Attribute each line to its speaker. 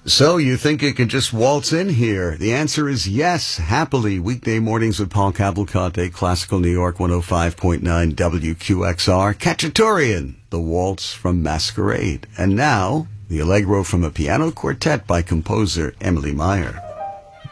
Speaker 1: So you think it could just waltz in here? The answer is yes, happily. Weekday mornings with Paul Cavalcante, Classical New York 105.9 WQXR. Cacciatorian, the waltz from Masquerade. And now, the Allegro from a piano quartet by composer Emily Meyer.